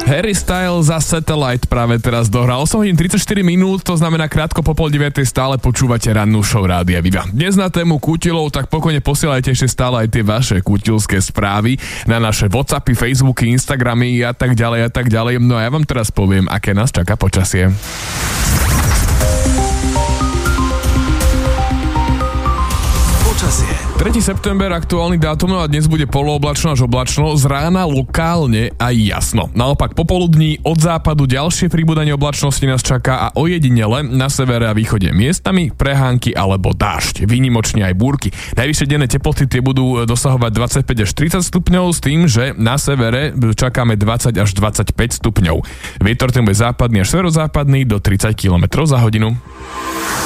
Harry Styles za Satellite práve teraz dohral 8 hodín 34 minút, to znamená krátko po 8:30 stále počúvate rannú show Rádia Viva. Dnes na tému kutilov, tak pokojne posielajte ešte stále aj tie vaše kutilské správy na naše WhatsAppy, Facebooky, Instagramy a tak ďalej. No a ja vám teraz poviem, aké nás čaká počasie. 3. september, aktuálny dátum, no a dnes bude polooblačno až oblačno, z rána lokálne aj jasno. Naopak popoludní od západu ďalšie pribúdanie oblačnosti nás čaká a ojedinele na severe a východe miestami prehánky alebo dážď, výnimočne aj búrky. Najvyššie denné teploty tie budú dosahovať 25 až 30 stupňov s tým, že na severe čakáme 20 až 25 stupňov. Vietor ten bude západný až severozápadný do 30 km za hodinu.